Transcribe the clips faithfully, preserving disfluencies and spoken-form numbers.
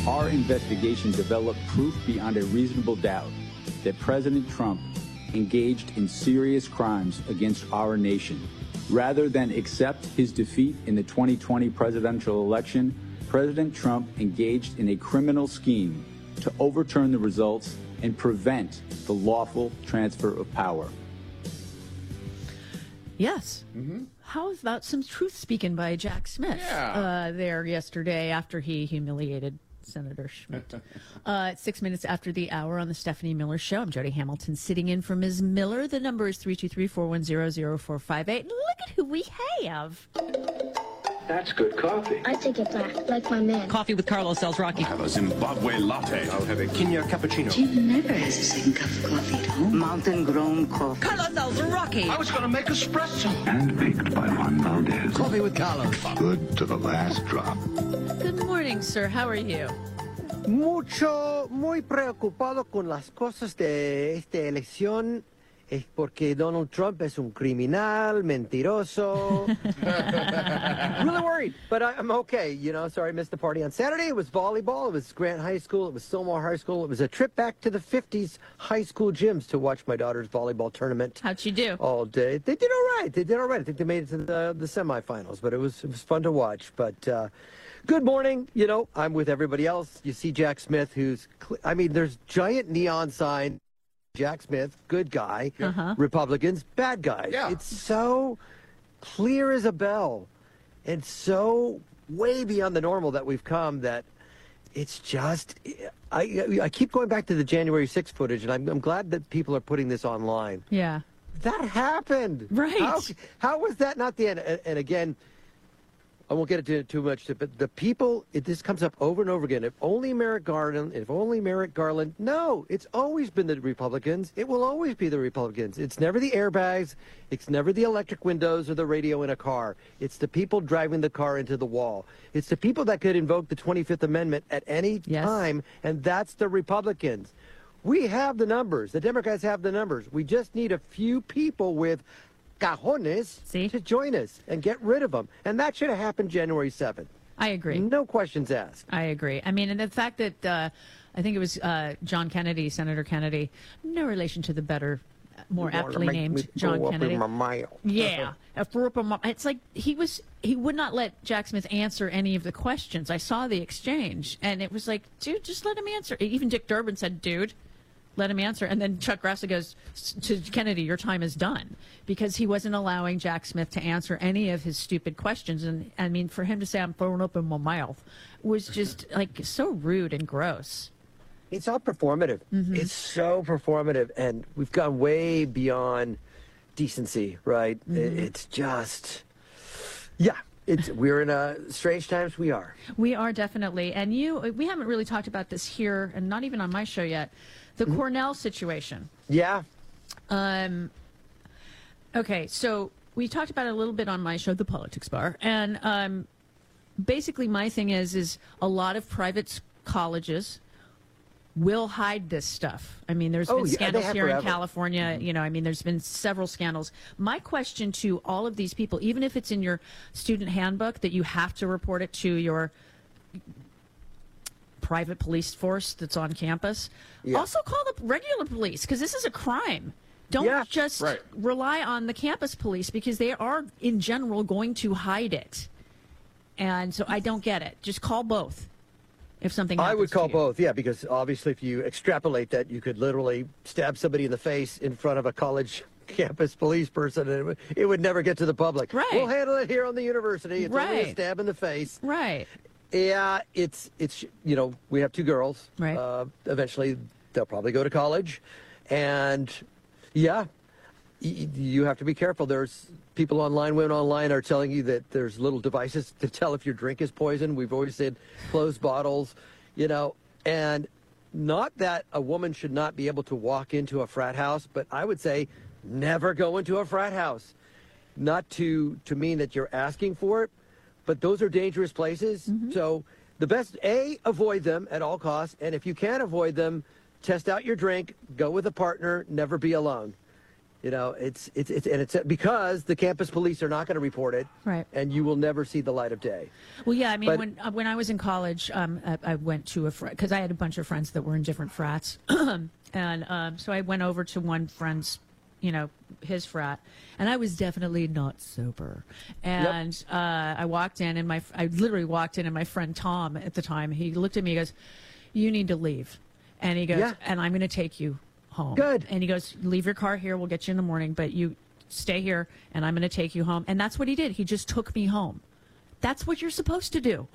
our investigation developed proof beyond a reasonable doubt that President Trump engaged in serious crimes against our nation. Rather than accept his defeat in the twenty twenty presidential election, President Trump engaged in a criminal scheme to overturn the results and prevent the lawful transfer of power. Yes. Mm-hmm. How about some truth speaking by Jack Smith yeah. uh, there yesterday after he humiliated Senator Schmidt? uh, it's six minutes after the hour on the Stephanie Miller Show. I'm Jody Hamilton sitting in for Miz Miller. The number is three two three, four one zero, zero four five eight. Look at who we have. That's good coffee. I take it black, like my man. Coffee with Carlos Alzraki. I'll have a Zimbabwe latte. I'll have a Kenya cappuccino. Jim never has a second cup of coffee at home. Mountain-grown coffee. Carlos Alzraki. I was going to make espresso. Handpicked by Juan Valdez. Coffee with Carlos. Good to the last drop. Good morning, sir. How are you? Mucho, muy preocupado con las cosas de esta elección. Es porque Donald Trump es un criminal, mentiroso. Really worried, but I, I'm okay. You know, sorry I missed the party on Saturday. It was volleyball. It was Grant High School. It was Sylmar High School. It was a trip back to the fifties high school gyms to watch my daughter's volleyball tournament. How'd she do? All day. They did all right. They did all right. I think they made it to the, the semifinals, but it was it was fun to watch. But uh, good morning. You know, I'm with everybody else. You see Jack Smith, who's, I mean, there's giant neon sign. Jack Smith, good guy. Uh-huh. Republicans, bad guys. Yeah. It's so clear as a bell and so way beyond the normal that we've come that it's just, I, I keep going back to the January sixth footage, and I'm, I'm glad that people are putting this online. Yeah. That happened. Right. How, how was that not the end? And, and again, I won't get into it too much, but the people, it, this comes up over and over again. If only Merrick Garland, if only Merrick Garland. No, it's always been the Republicans. It will always be the Republicans. It's never the airbags. It's never the electric windows or the radio in a car. It's the people driving the car into the wall. It's the people that could invoke the twenty-fifth Amendment at any Yes. time, and that's the Republicans. We have the numbers. The Democrats have the numbers. We just need a few people with cajones See? to join us and get rid of them. And that should have happened January seventh. I agree. No questions asked. I agree. I mean, and the fact that uh, I think it was uh, John Kennedy, Senator Kennedy, no relation to the better, more aptly named John Kennedy. Yeah. It's like he was, he would not let Jack Smith answer any of the questions. I saw the exchange, and it was like, dude, just let him answer. Even Dick Durbin said, dude, let him answer. And then Chuck Grassley goes to Kennedy, your time is done, because he wasn't allowing Jack Smith to answer any of his stupid questions. And I mean, for him to say, I'm throwing up in my mouth, was just like so rude and gross. It's all performative. Mm-hmm. It's so performative. And we've gone way beyond decency, right? Mm-hmm. It's just, yeah. It's, we're in a strange times. We are. We are definitely. And you, we haven't really talked about this here, and not even on my show yet. The mm-hmm. Cornell situation. Yeah. Um. Okay, so we talked about it a little bit on my show, The Politics Bar, and um, basically my thing is, is a lot of private colleges will hide this stuff. I mean, there's oh, been yeah, scandals here forever. in California. Mm-hmm. You know, I mean, there's been several scandals. My question to all of these people, even if it's in your student handbook that you have to report it to your private police force that's on campus, yeah. also call the regular police, because this is a crime. Don't yeah, just right. rely on the campus police, because they are, in general, going to hide it. And so I don't get it. Just call both. If something happens I would call to you. both, yeah, because obviously if you extrapolate that, you could literally stab somebody in the face in front of a college campus police person, and it would, it would never get to the public. Right. We'll handle it here on the university. It's only a Right. stab in the face. Right. Yeah, it's, it's you know, we have two girls. Right. Uh, eventually, they'll probably go to college. And, yeah, y- you have to be careful. There's people online, women online are telling you that there's little devices to tell if your drink is poison. We've always said closed bottles, you know, and not that a woman should not be able to walk into a frat house, but I would say never go into a frat house. Not to, to mean that you're asking for it, but those are dangerous places. Mm-hmm. So the best, A, avoid them at all costs. And if you can't avoid them, test out your drink, go with a partner, never be alone. You know, it's it's it's and it's because the campus police are not going to report it, right? And you will never see the light of day. Well, yeah, I mean, but, when uh, when I was in college, um, I, I went to a because I had a bunch of friends that were in different frats, and um, so I went over to one friend's, you know, his frat, and I was definitely not sober. And yep. uh, I walked in, and my I literally walked in, and my friend Tom at the time, he looked at me, he goes, "You need to leave," and he goes, yeah. "And I'm going to take you home." Good. And he goes, "Leave your car here. We'll get you in the morning, but you stay here, and I'm going to take you home." And that's what he did. He just took me home. That's what you're supposed to do.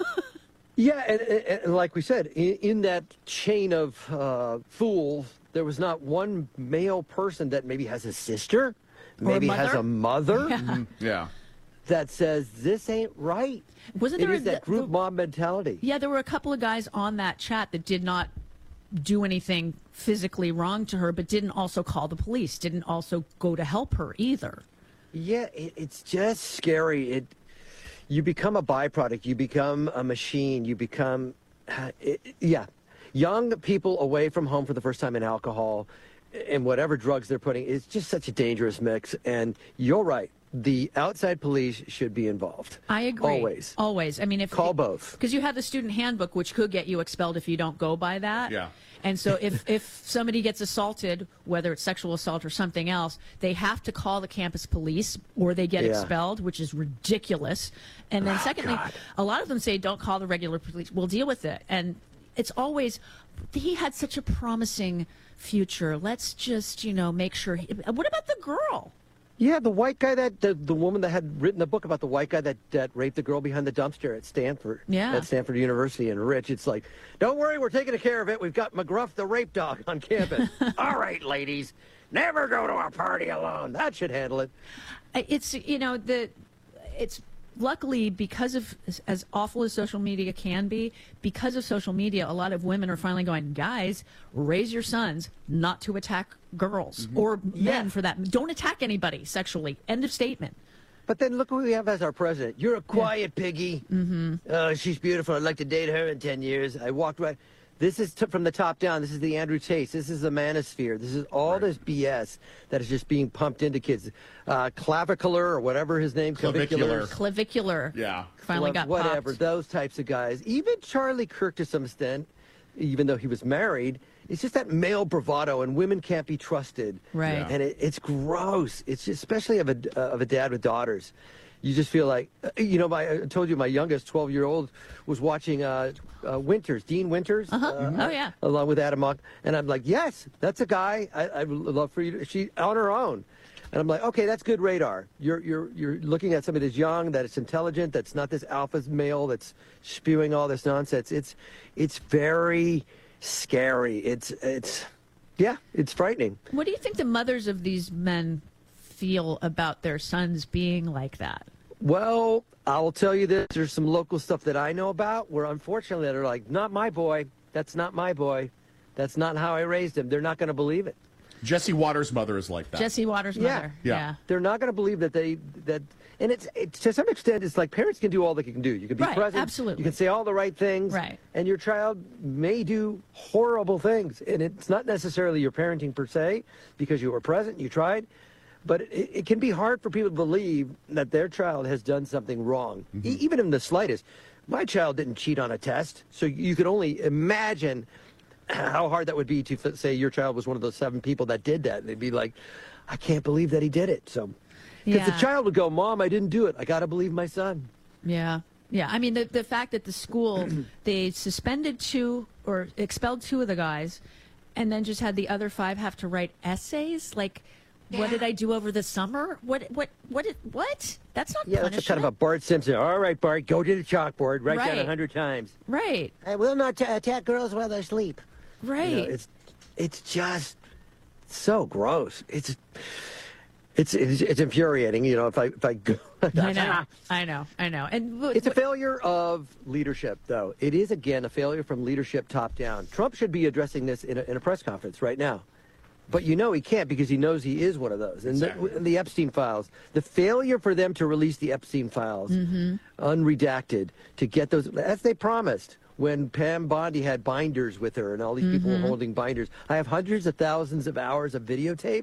Yeah, and, and, and like we said, in, in that chain of uh, fools, there was not one male person that maybe has a sister, maybe a has a mother, yeah. Mm-hmm. yeah, that says this ain't right. Wasn't it there is a, that group the, mob mentality? Yeah, there were a couple of guys on that chat that did not do anything physically wrong to her, but didn't also call the police, didn't also go to help her either. Yeah, it, it's just scary. It you become a byproduct, you become a machine, you become, uh, it, yeah, young people away from home for the first time in alcohol and whatever drugs they're putting. It's just such a dangerous mix. And you're right. The outside police should be involved. I agree. Always. Always. I mean, if call both. Because you have the student handbook, which could get you expelled if you don't go by that. Yeah. And so if, if somebody gets assaulted, whether it's sexual assault or something else, they have to call the campus police or they get yeah. expelled, which is ridiculous. And then oh, secondly, God. a lot of them say, don't call the regular police. We'll deal with it. And it's always, he had such a promising future. Let's just, you know, make sure. He, what about the girl? Yeah, the white guy that the, the woman that had written the book about the white guy that, that raped the girl behind the dumpster at Stanford. Yeah. At Stanford University. And Rich, it's like, don't worry, we're taking care of it. We've got McGruff the rape dog on campus. All right, ladies, never go to a party alone. That should handle it. It's, you know, the it's luckily because of as awful as social media can be, because of social media, a lot of women are finally going, guys, raise your sons not to attack girls mm-hmm. or yeah. men for that. Don't attack anybody sexually. End of statement. But then look who we have as our president. You're a quiet yeah. piggy. Mm-hmm. Oh, she's beautiful. I'd like to date her in ten years. I walked right. This is t- from the top down. This is the Andrew Tate. This is the manosphere. This is all right. this B S that is just being pumped into kids. Uh, clavicular or whatever his name. Clavicular. Clavicular. Yeah. Finally got whatever. popped. Those types of guys. Even Charlie Kirk to some extent, even though he was married, it's just that male bravado, and women can't be trusted. Right. Yeah. And it, it's gross. It's just, especially of a uh, of a dad with daughters. You just feel like, you know, my, I told you my youngest twelve-year-old was watching uh, uh, Winters, Dean Winters. Uh-huh. Uh, oh, yeah. Along with Adam Mock. And I'm like, yes, that's a guy I, I would love for you to, she, on her own. And I'm like, okay, that's good radar. You're, you're, you're looking at somebody that's young, that's intelligent, that's not this alpha male that's spewing all this nonsense. It's, it's very scary. It's, it's, yeah, it's frightening. What do you think the mothers of these men feel about their sons being like that? Well, I'll tell you this. There's some local stuff that I know about where, unfortunately, they're like, not my boy. That's not my boy. That's not how I raised him. They're not going to believe it. Jesse Waters' mother is like that. Jesse Waters' Yeah. mother. Yeah. yeah. They're not going to believe that they, that, and it's, it's, to some extent, it's like parents can do all they can do. You can be Right, present. absolutely. You can say all the right things. Right. And your child may do horrible things. And it's not necessarily your parenting per se, because you were present, you tried. But it, it can be hard for people to believe that their child has done something wrong, mm-hmm. e- even in the slightest. My child didn't cheat on a test, so you could only imagine how hard that would be to f- say your child was one of those seven people that did that. They'd be like, I can't believe that he did it. So, because Yeah. the child would go, Mom, I didn't do it. I got to believe my son. Yeah. Yeah. I mean, the, the fact that the school, they suspended two or expelled two of the guys and then just had the other five have to write essays. Like, what did I do over the summer? What, what, what, did, what? That's not Yeah, punishment. that's a kind of a Bart Simpson. All right, Bart, go to the chalkboard, write down Right. a hundred times. Right. I will not t- attack girls while they sleep. Right. You know, it's it's just so gross. It's it's it's, it's infuriating. You know, if I if I go, I know. I know. I know. And look, it's a failure of leadership, though. It is again a failure from leadership top down. Trump should be addressing this in a, in a press conference right now, but you know he can't because he knows he is one of those. And Exactly. the, the Epstein files, the failure for them to release the Epstein files, mm-hmm. unredacted, to get those as they promised. When Pam Bondi had binders with her and all these people Mm-hmm. were holding binders. I have hundreds of thousands of hours of videotapes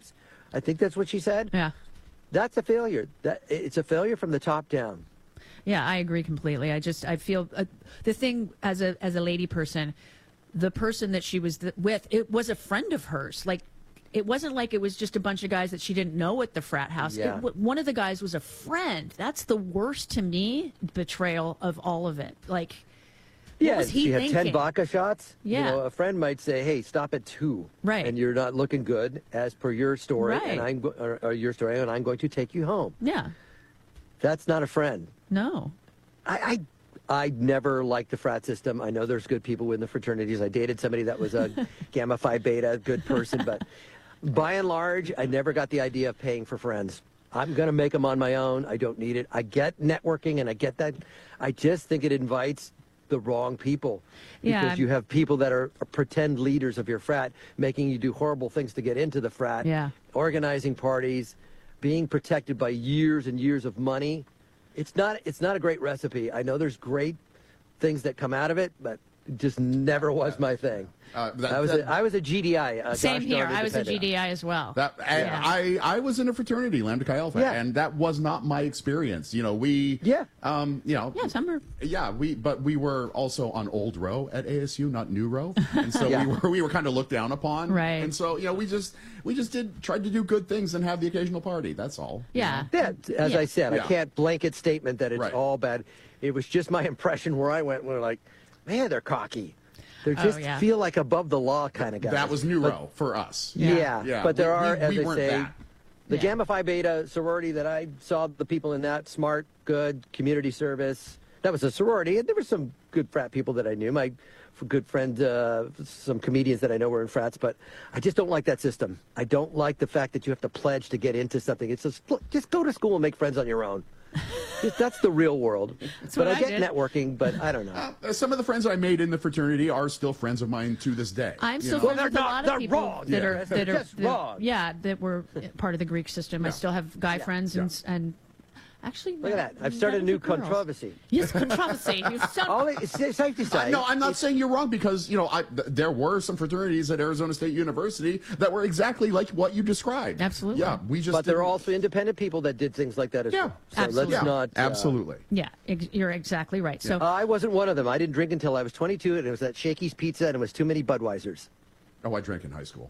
I think that's what she said. Yeah. That's a failure. That it's a failure from the top down. Yeah, I agree completely. I just, I feel, uh, the thing as a as a lady person, the person that she was th- with, it was a friend of hers. Like, it wasn't like it was just a bunch of guys that she didn't know at the frat house. Yeah. It, w- one of the guys was a friend. That's the worst, to me, betrayal of all of it. Like, Yeah, what was he she had thinking? ten vodka shots. Yeah. You know, a friend might say, hey, stop at two. Right. And you're not looking good as per your story. Right. And I'm go- or, or your story, and I'm going to take you home. Yeah. That's not a friend. No. I, I, I never liked the frat system. I know there's good people in the fraternities. I dated somebody that was a Gamma Phi Beta, good person. But by and large, I never got the idea of paying for friends. I'm going to make them on my own. I don't need it. I get networking, and I get that. I just think it invites the wrong people. Yeah, Because I'm- you have people that are pretend leaders of your frat, making you do horrible things to get into the frat, Yeah. organizing parties, being protected by years and years of money. It's not, it's not a great recipe. I know there's great things that come out of it, but it just never was my thing. Uh, that- I was that- a, I was a G D I. A Same gosh here. darn I was a independent. G D I as well. That and Yeah. I, I was in a fraternity, Lambda Chi Alpha, Yeah. and that was not my experience. You know, we, Yeah. um, you know, Yeah, some are. yeah, we, but we were also on old row at A S U, not new row, and so Yeah. we were we were kind of looked down upon, Right. And so you know, we just we just did tried to do good things and have the occasional party. That's all. you Yeah. know? Yeah, as Yeah. I said, Yeah. I can't blanket statement that it's Right. all bad. It was just my impression where I went, where like, man, they're cocky. They just Oh, yeah. feel like above the law kind of guys. That was new But- row for us. Yeah, Yeah. Yeah, but there we- are, we- as we I weren't say, that. the Yeah. Gamma Phi Beta sorority that I saw the people in that smart, good community service. That was a sorority, and there were some good frat people that I knew. My f- good friend, uh, some comedians that I know were in frats, but I just don't like that system. I don't like the fact that you have to pledge to get into something. It's just look, just go to school and make friends on your own. Just- That's the real world. But what I I get did. networking, but I don't know. Uh, some of the friends I made in the fraternity are still friends of mine to this day. I'm you still know? Well, friends with they're a not- lot they're of people wrong. that Yeah. are that They're are just that- wrong. yeah, that were part of the Greek system. I Yeah. still have guy Yeah. friends and and actually Look at that. I've started a new controversy. Yes, controversy. You son All it- it's safe to Uh, say. no, I'm not saying you're wrong because you know I, th- there were some fraternities at Arizona State University that were exactly like what you described. Absolutely. Yeah, we just. But there are didn't- also independent people that did things like that as Yeah, well. So absolutely. let's yeah, not. uh, absolutely. Yeah, ex- you're exactly right. So I wasn't one of them. I didn't drink until I was twenty-two, and it was at Shakey's Pizza, and it was too many Budweisers. Oh, I drank in high school.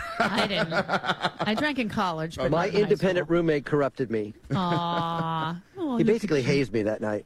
I didn't. I drank in college. But My not in high independent school. roommate corrupted me. Aw. Oh, He you- basically hazed me that night.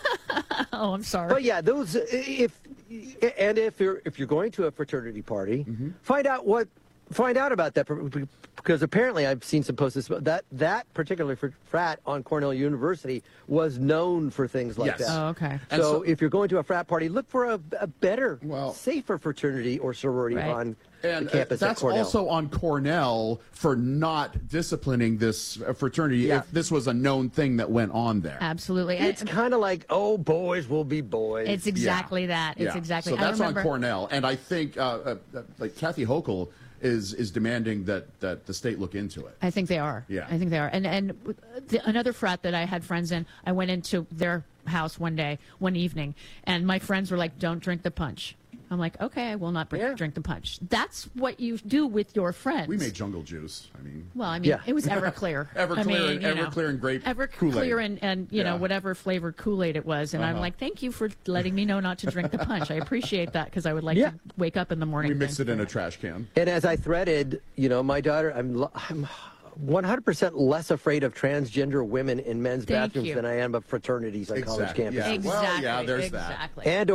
oh, I'm sorry. But yeah, those if and if you're if you're going to a fraternity party, Mm-hmm. find out what find out about that because apparently I've seen some posts that that particular fr- frat on Cornell University was known for things like Yes. that. Oh, okay. And So, so- if you're going to a frat party, look for a, a better, Well- safer fraternity or sorority Right. on And the uh, campus at that's Cornell. also on Cornell for not disciplining this uh, fraternity Yeah. if this was a known thing that went on there. Absolutely. It's And- kind of like, oh, boys will be boys. It's exactly that. It's Yeah. exactly. So I that's on remember, Cornell, and I think uh, uh, uh, like Kathy Hochul is is demanding that that the state look into it. I think they are. Yeah. I think they are. And and the, another frat that I had friends in, I went into their house one day, one evening, and my friends were like, "Don't drink the punch." I'm like, "Okay, I will not br- Yeah. drink the punch." That's what you do with your friends. We made jungle juice. I mean, Well, I mean, Yeah. it was Everclear. Everclear I mean, and- you know, Everclear and grape Everclear Kool-Aid. and, and you know Yeah. whatever flavored Kool-Aid it was, and I'm Uh-huh. like, "Thank you for letting me know not to drink the punch. I appreciate that because I would like Yeah. to wake up in the morning." we mixed it and- in a trash can. And as I threaded, you know, my daughter, I'm, lo- I'm one hundred percent less afraid of transgender women in men's Thank bathrooms you. than I am of fraternities on college Exactly, campuses. yeah. Exactly. Well, yeah, there's that. exactly. And